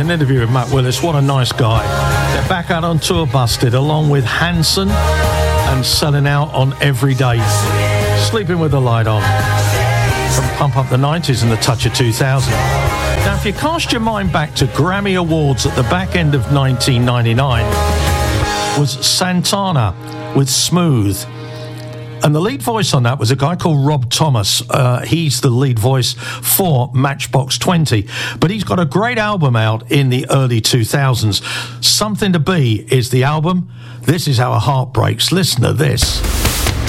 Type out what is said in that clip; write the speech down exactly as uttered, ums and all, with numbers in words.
an interview with Matt Willis. What a nice guy. They're back out on tour, Busted, along with Hanson, and selling out on Every Day. Sleeping with the Light On. From Pump Up the nineties and the Touch of two thousand. Now, if you cast your mind back to Grammy Awards at the back end of nineteen ninety-nine, was Santana with Smooth. And the lead voice on that was a guy called Rob Thomas. Uh, he's the lead voice for Matchbox twenty. But he's got a great album out in the early two thousands. Something to Be is the album. This is How a Heart Breaks. Listen to this.